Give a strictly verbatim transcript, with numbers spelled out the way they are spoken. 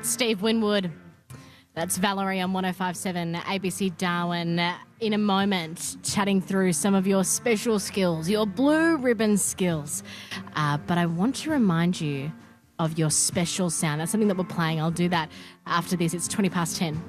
That's Steve Winwood. That's Valerie on one oh five point seven A B C Darwin. In a moment, chatting through some of your special skills, your blue ribbon skills. Uh, but I want to remind you of your special sound. That's something that we're playing. I'll do that after this. It's twenty past ten.